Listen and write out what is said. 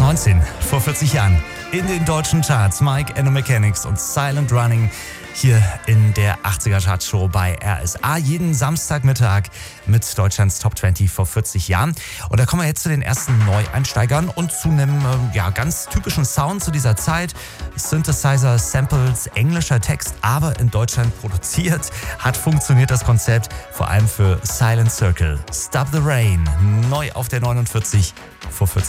19, vor 40 Jahren. In den deutschen Charts Mike and the Mechanics und Silent Running hier in der 80er Chartshow bei RSA. Jeden Samstagmittag mit Deutschlands Top 20 vor 40 Jahren. Und da kommen wir jetzt zu den ersten Neueinsteigern und zu einem ganz typischen Sound zu dieser Zeit. Synthesizer, Samples, englischer Text, aber in Deutschland produziert. Hat funktioniert das Konzept, vor allem für Silent Circle. Stop the Rain, neu auf der 49 vor 40